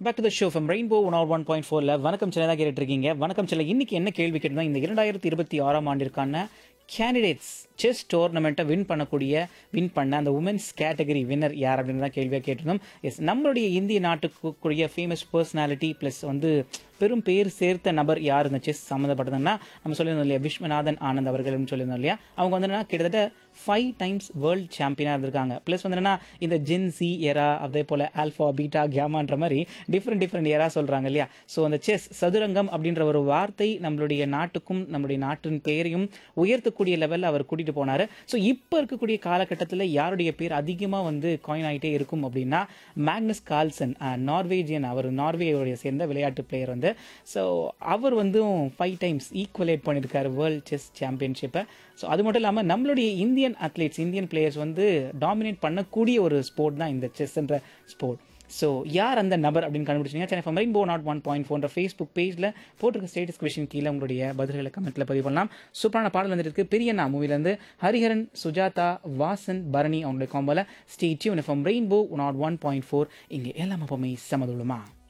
Back to the show from rainbow 101.4ல வணக்கம் சென்னை தான் கேட்டுட்டு இருக்கீங்க. வணக்கம் சென்னை. இன்னைக்கு என்ன கேள்வி கேட்டிருந்தோம், இந்த 2026ஆம் ஆண்டிற்கான கேண்டிடேட்ஸ் செஸ் டோர்னமெண்ட்டை வின் பண்ண அந்த உமன்ஸ் கேட்டகரி வின்னர் யார் அப்படின்னு தான் கேள்வியாக கேட்டிருந்தோம். எஸ், நம்மளுடைய இந்திய நாட்டுக்குரிய ஃபேமஸ் பர்சனாலிட்டி ப்ளஸ் வந்து பெரும் பேர் சேர்த்த நபர் யார் இந்த செஸ் சம்மந்தப்பட்டதுன்னா நம்ம சொல்லியிருந்தோம் இல்லையா, விஸ்வநாதன் ஆனந்த் அவர்கள்னு சொல்லியிருந்தோம் இல்லையா. அவங்க வந்து என்னன்னா கிட்டத்தட்ட 5 டைம்ஸ் வேர்ல்டு சாம்பியனாக இருந்திருக்காங்க. ப்ளஸ் வந்து என்னன்னா இந்த ஜென்சி எரா, அதே போல் ஆல்ஃபா பீட்டா கேமான்ற மாதிரி டிஃப்ரெண்ட் எரா சொல்கிறாங்க இல்லையா. ஸோ அந்த செஸ் சதுரங்கம் அப்படின்ற ஒரு வார்த்தை நம்மளுடைய நாட்டுக்கும் நம்மளுடைய நாட்டின் பெயரையும் உயர்த்தக்கூடிய லெவலில் அவர் கூட்டிகிட்டு போனார். ஸோ இப்போ இருக்கக்கூடிய காலகட்டத்தில் யாருடைய பேர் அதிகமாக வந்து காயின் ஆகிட்டே இருக்கும் அப்படின்னா மேக்னஸ் கால்சன், நார்வேஜியன். அவர் நார்வேயோடைய சேர்ந்த விளையாட்டு பிளேயர் வந்து. ஸோ அவர் வந்து 5 டைம்ஸ் ஈக்குவலேட் பண்ணியிருக்காரு வேர்ல்டு செஸ் சாம்பியன்ஷிப்பை. ஸோ அது மட்டும் இல்லாமல் நம்மளுடைய இந்தியன் அத்லீட்ஸ், இந்தியன் பிளேயர்ஸ் வந்து டாமினேட் பண்ணக்கூடிய ஒரு ஸ்போர்ட் தான் இந்த செஸ்ன்ற ஸ்போர்ட். ஸோ யார் அந்த நபர் அப்படின்னு கண்டுபிடிச்சிங்க. சென்னை ஃப்ரம் ரெயின்போ 101.4 ஃபேஸ்புக் பேஜில் போட்டிருக்க ஸ்டேட்டஸ் கொஸ்டின் கீழே உங்களுடைய பதில்களை கமெண்ட்டில் பதிவு பண்ணலாம். சூப்பரான பாடல் வந்துட்டு இருக்கு பெரியண்ணா மூவிலேருந்து. ஹரிஹரன், சுஜாதா, வாசன், பரணி அவங்களுடைய காம்போல ஸ்டே டியூன் ஃப்ரம் ரெயின்போ 101.4. இங்கே எல்லாம் அப்போமே சமதுளுமா.